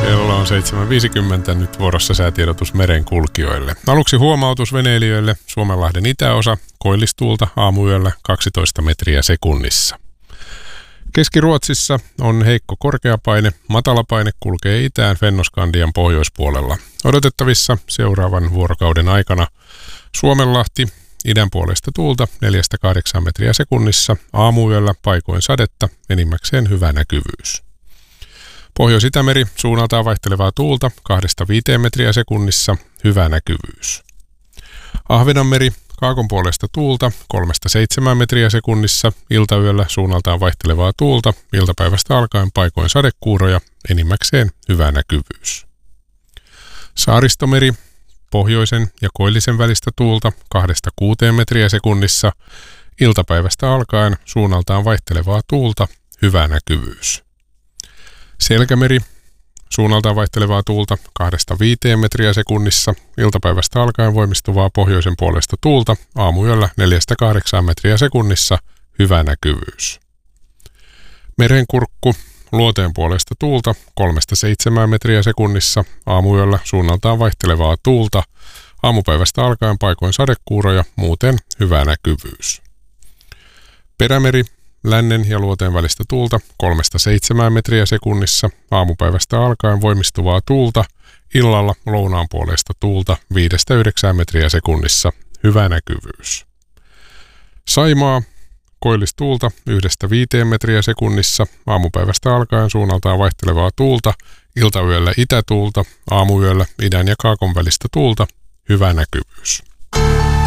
Kello on 7.50, nyt vuorossa säätiedotus merenkulkijoille. Aluksi huomautus veneilijöille: Suomenlahden itäosa, koillistuulta aamuyöllä 12 metriä sekunnissa. Keski-Ruotsissa on heikko korkeapaine, matalapaine kulkee itään Fennoskandian pohjoispuolella. Odotettavissa seuraavan vuorokauden aikana Suomenlahti, idän puolesta tuulta 4-8 metriä sekunnissa, aamuyöllä paikoin sadetta, enimmäkseen hyvä näkyvyys. Pohjois-Itämeri, suunnaltaan vaihtelevaa tuulta 2-5 metriä sekunnissa, hyvä näkyvyys. Ahvenanmeri, kaakon puolesta tuulta 3-7 metriä sekunnissa, iltayöllä suunnaltaan vaihtelevaa tuulta, iltapäivästä alkaen paikoin sadekuuroja, enimmäkseen hyvä näkyvyys. Saaristomeri, pohjoisen ja koillisen välistä tuulta 2-6 metriä sekunnissa, iltapäivästä alkaen suunnaltaan vaihtelevaa tuulta, hyvä näkyvyys. Selkämeri, suunnaltaan vaihtelevaa tuulta 2-5 metriä sekunnissa, iltapäivästä alkaen voimistuvaa pohjoisen puolesta tuulta, aamuyöllä 4-8 metriä sekunnissa, hyvä näkyvyys. Merenkurkku, luoteen puolesta tuulta 3-7 metriä sekunnissa, aamuyöllä suunnaltaan vaihtelevaa tuulta, aamupäivästä alkaen paikoin sadekuuroja, muuten hyvä näkyvyys. Perämeri, lännen ja luoteen välistä tuulta 3-7 metriä sekunnissa, aamupäivästä alkaen voimistuvaa tuulta, illalla lounaan puolesta tuulta 5-9 metriä sekunnissa, hyvä näkyvyys. Saimaa, koillistuulta 1-5 metriä sekunnissa, aamupäivästä alkaen suunnaltaan vaihtelevaa tuulta, iltayöllä itätuulta, aamuyöllä idän ja kaakon välistä tuulta, hyvä näkyvyys.